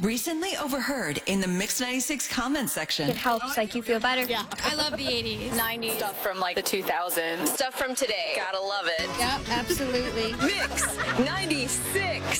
Recently overheard in the Mix 96 comment section. It helps, like, you feel better. Yeah, I love the 80s. 90s. Stuff from like the 2000s. Stuff from today. Gotta love it. Yep, absolutely. Mix 96.